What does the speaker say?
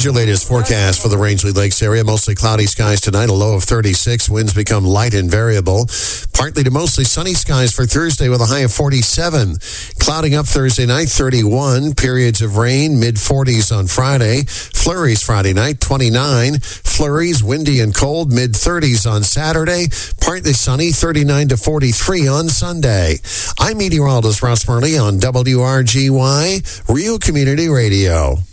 Here's your latest forecast for the Rangeley Lakes area. Mostly cloudy skies tonight, a low of 36. Winds become light and variable. Partly to mostly sunny skies for Thursday with a high of 47. Clouding up Thursday night, 31. Periods of rain, mid-40s on Friday. Flurries Friday night, 29. Flurries, windy and cold, mid-30s on Saturday. Partly sunny, 39 to 43 on Sunday. I'm meteorologist Ross Murley on WRGY, Real Community Radio.